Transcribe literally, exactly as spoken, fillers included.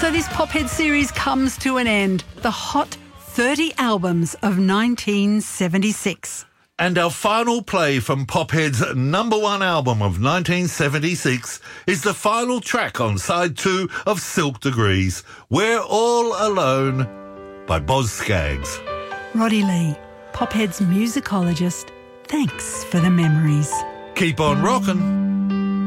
So this Pophead series comes to an end. The Hot thirty Albums of nineteen seventy-six. And our final play from Pophead's number one album of nineteen seventy-six is the final track on side two of Silk Degrees, We're All Alone, by Boz Scaggs. Roddy Lee, Pophead's musicologist, thanks for the memories. Keep on rockin'.